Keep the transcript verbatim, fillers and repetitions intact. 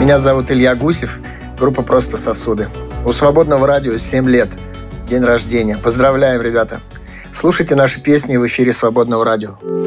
Меня зовут Илья Гусев, группа «Просто сосуды». У Свободного радио семь лет, день рождения. Поздравляем, ребята! Слушайте наши песни в эфире Свободного радио.